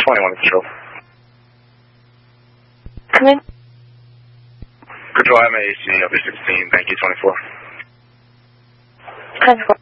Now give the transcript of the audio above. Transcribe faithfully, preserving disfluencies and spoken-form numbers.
twenty-one Control. Come in. Control, I'm A C, L B sixteen, thank you, twenty-four. ten four.